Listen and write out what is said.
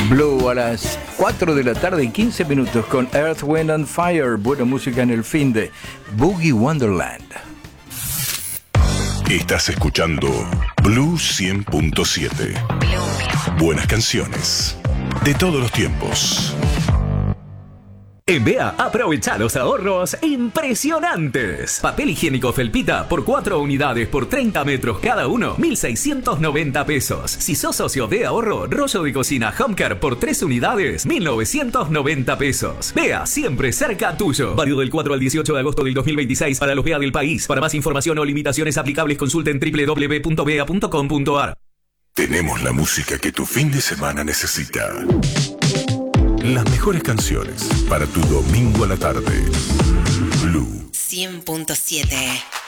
Blue a las 4 de la tarde y 15 minutos con Earth, Wind and Fire. Buena música en el fin de Boogie Wonderland. Estás escuchando Blue 100.7. Buenas canciones de todos los tiempos. En BEA, aprovecha los ahorros impresionantes. Papel higiénico Felpita por 4 unidades por 30 metros cada uno, 1.690 pesos. Si sos socio de ahorro, rollo de cocina Homecare por 3 unidades, 1.990 pesos. BEA, siempre cerca tuyo. Válido del 4 al 18 de agosto del 2026 para los BEA del país. Para más información o limitaciones aplicables, consulten www.bea.com.ar. Tenemos la música que tu fin de semana necesita. Las mejores canciones para tu domingo a la tarde. Blue 100.7.